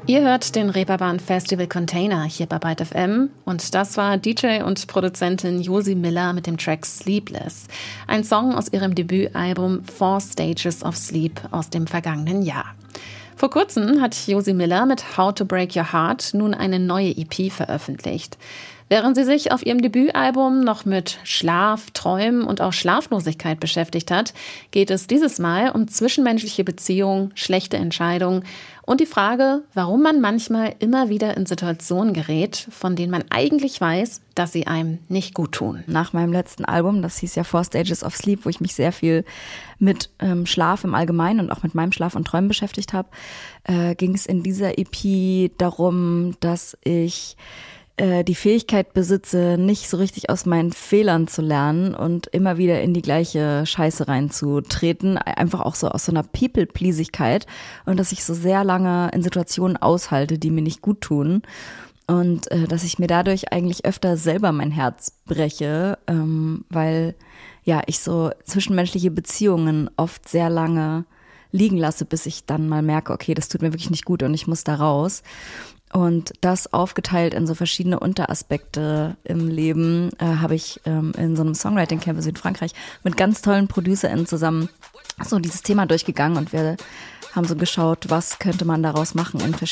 Ihr hört den Reeperbahn Festival Container hier bei Byte FM und das war DJ und Produzentin Josie Miller mit dem Track Sleepless, ein Song aus ihrem Debütalbum 4 Stages of Sleep aus dem vergangenen Jahr. Vor kurzem hat Josie Miller mit How to Break Your Heart nun eine neue EP veröffentlicht. Während sie sich auf ihrem Debütalbum noch mit Schlaf, Träumen und auch Schlaflosigkeit beschäftigt hat, geht es dieses Mal um zwischenmenschliche Beziehungen, schlechte Entscheidungen und die Frage, warum man manchmal immer wieder in Situationen gerät, von denen man eigentlich weiß, dass sie einem nicht gut tun. Nach meinem letzten Album, das hieß ja 4 Stages of Sleep, wo ich mich sehr viel mit Schlaf im Allgemeinen und auch mit meinem Schlaf und Träumen beschäftigt habe, ging es in dieser EP darum, dass ich die Fähigkeit besitze, nicht so richtig aus meinen Fehlern zu lernen und immer wieder in die gleiche Scheiße reinzutreten, einfach auch so aus so einer People-Pleasigkeit und dass ich so sehr lange in Situationen aushalte, die mir nicht gut tun und dass ich mir dadurch eigentlich öfter selber mein Herz breche, weil ja ich so zwischenmenschliche Beziehungen oft sehr lange liegen lasse, bis ich dann mal merke, okay, das tut mir wirklich nicht gut und ich muss da raus. Und das aufgeteilt in so verschiedene Unteraspekte im Leben habe ich in so einem Songwriting-Camp in Südfrankreich mit ganz tollen ProducerInnen zusammen so dieses Thema durchgegangen und wir haben so geschaut, was könnte man daraus machen in